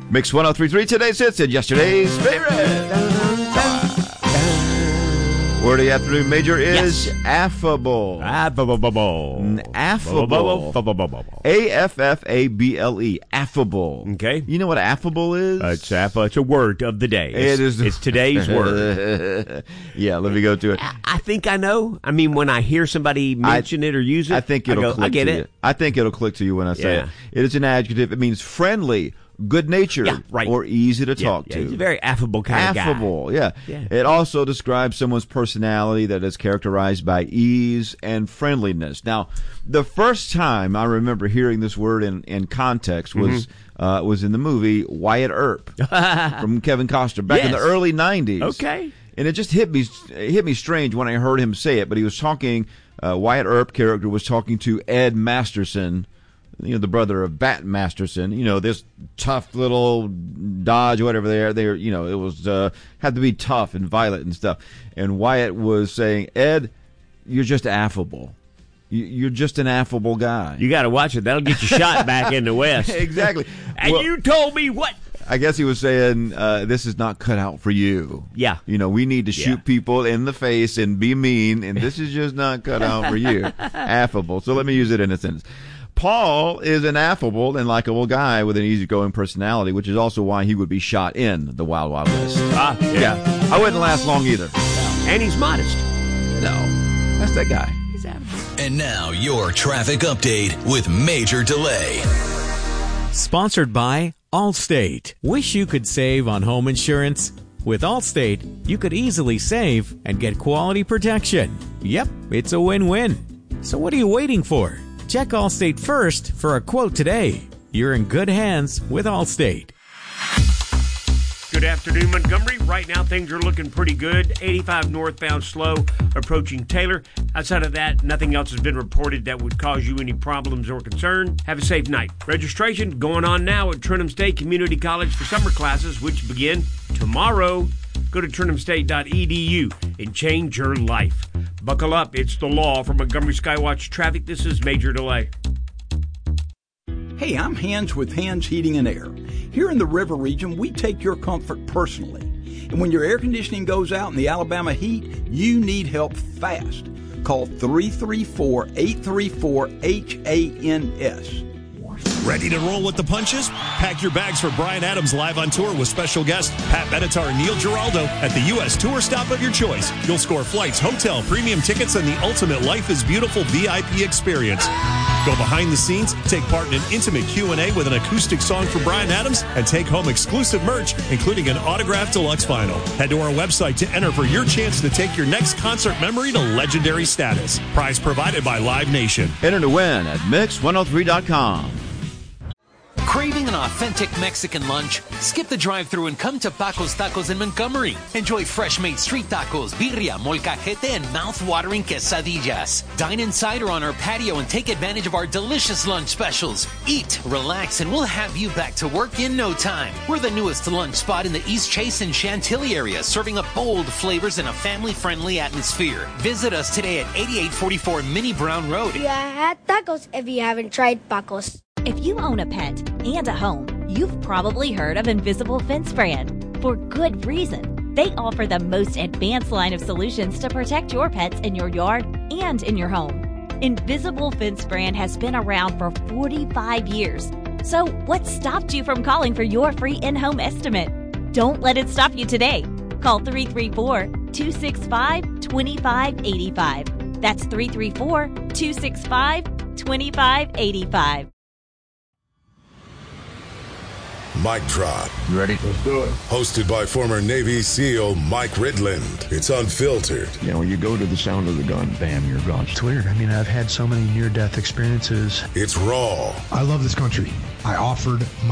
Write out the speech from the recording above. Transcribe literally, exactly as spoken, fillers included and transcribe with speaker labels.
Speaker 1: Mix one oh three point three, today's hits and yesterday's favorite. Word of the afternoon, Major, is
Speaker 2: Yes.
Speaker 1: affable.
Speaker 2: Affable.
Speaker 1: Affable. A F F A B L E. Affable.
Speaker 2: Okay.
Speaker 1: You know what affable is?
Speaker 2: Uh, it's, aff- it's a word of the day. It's,
Speaker 1: It is.
Speaker 2: It's today's word.
Speaker 1: Yeah, let me go to it.
Speaker 2: I, I think I know. I mean, when I hear somebody mention it or use it,
Speaker 1: I think it'll
Speaker 2: go,
Speaker 1: click
Speaker 2: I get
Speaker 1: to
Speaker 2: it.
Speaker 1: you. I think it'll click to you when I say
Speaker 2: Yeah.
Speaker 1: it. It is an adjective. It means friendly, good-natured,
Speaker 2: Yeah, right.
Speaker 1: or easy to
Speaker 2: Yeah,
Speaker 1: talk
Speaker 2: yeah,
Speaker 1: to.
Speaker 2: he's a very affable kind
Speaker 1: Affable,
Speaker 2: of guy.
Speaker 1: yeah.
Speaker 2: Yeah.
Speaker 1: It also describes someone's personality that is characterized by ease and friendliness. Now, the first time I remember hearing this word in, in context was
Speaker 2: Mm-hmm.
Speaker 1: uh, was in the movie Wyatt Earp from Kevin Costner back in the
Speaker 2: Yes.
Speaker 1: early nineties.
Speaker 2: Okay.
Speaker 1: And it just hit me it hit me strange when I heard him say it, but he was talking, uh, Wyatt Earp character was talking to Ed Masterson, you know, the brother of Bat Masterson, you know, this tough little Dodge, whatever they are, they are, you know, it was, uh, had to be tough and violent and stuff. And Wyatt was saying, Ed, you're just affable. You- You're just an affable guy.
Speaker 2: You got to watch it. That'll get you shot back in the West.
Speaker 1: Exactly.
Speaker 2: And
Speaker 1: Well,
Speaker 2: you told me what?
Speaker 1: I guess he was saying, uh, this is not cut out for you.
Speaker 2: Yeah.
Speaker 1: You know, we need to shoot
Speaker 2: Yeah.
Speaker 1: people in the face and be mean, and this is just not cut out for you. Affable. So let me use it in a sentence. Paul is an affable and likable guy with an easygoing personality, which is also why he would be shot in the Wild Wild West.
Speaker 2: Ah, yeah.
Speaker 1: Yeah. I wouldn't last long either.
Speaker 2: And he's modest.
Speaker 1: No. That's that guy.
Speaker 2: He's affable.
Speaker 3: And now your traffic update with Major Delay.
Speaker 4: Sponsored by Allstate. Wish you could save on home insurance? With Allstate, you could easily save and get quality protection. Yep, it's a win-win. So what are you waiting for? Check Allstate first for a quote today. You're in good hands with Allstate.
Speaker 2: Good afternoon, Montgomery. Right now, things are looking pretty good. eighty-five northbound slow, approaching Taylor. Outside of that, nothing else has been reported that would cause you any problems or concern. Have a safe night. Registration going on now at Trenham State Community College for summer classes, which begin tomorrow. Go to trenham state dot e d u and change your life. Buckle up. It's the law. From Montgomery Skywatch Traffic, this is Major Delay.
Speaker 5: Hey, I'm Hans with Hans Heating and Air. Here in the river region, we take your comfort personally. And when your air conditioning goes out in the Alabama heat, you need help fast. Call three three four, eight three four, H A N S.
Speaker 6: Ready to roll with the punches? Pack your bags for Bryan Adams live on tour with special guests Pat Benatar and Neil Giraldo at the U S tour stop of your choice. You'll score flights, hotel, premium tickets, and the ultimate Life is Beautiful V I P experience. Go behind the scenes, take part in an intimate Q and A with an acoustic song from Bryan Adams, and take home exclusive merch, including an autographed deluxe vinyl. Head to our website to enter for your chance to take your next concert memory to legendary status. Prize provided by Live Nation.
Speaker 1: Enter to win at mix one oh three dot com.
Speaker 7: Craving an authentic Mexican lunch? Skip the drive-thru and come to Paco's Tacos in Montgomery. Enjoy fresh-made street tacos, birria, molcajete, and mouth-watering quesadillas. Dine inside or on our patio and take advantage of our delicious lunch specials. Eat, relax, and we'll have you back to work in no time. We're the newest lunch spot in the East Chase and Chantilly area, serving up bold flavors in a family-friendly atmosphere. Visit us today at eighty-eight forty-four Minnie Brown Road.
Speaker 8: You had tacos if you haven't tried Pacos.
Speaker 9: If you own a pet and a home, you've probably heard of Invisible Fence Brand. For good reason. They offer the most advanced line of solutions to protect your pets in your yard and in your home. Invisible Fence Brand has been around for forty-five years. So what stopped you from calling for your free in-home estimate? Don't let it stop you today. Call three three four, two six five, two five eight five. That's three three four, two six five, two five eight five.
Speaker 10: Mic Drop.
Speaker 11: You ready? Let's do it.
Speaker 10: Hosted by former Navy SEAL Mike Ridland. It's unfiltered.
Speaker 11: You know, you go to the sound of the gun, bam, you're gone.
Speaker 12: It's weird. I mean, I've had so many near-death experiences.
Speaker 10: It's raw.
Speaker 12: I love this country. I offered my